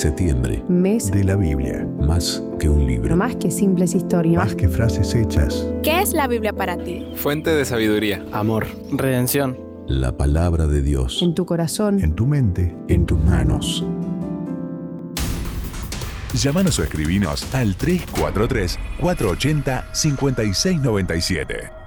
Septiembre. Mes de la Biblia. Más que un libro. más que simples historias. Más que frases hechas. ¿Qué es la Biblia para ti? Fuente de sabiduría, amor, redención. La palabra de Dios. En tu corazón. En tu mente. En tus manos. Llámanos o escribinos al 343-480-5697.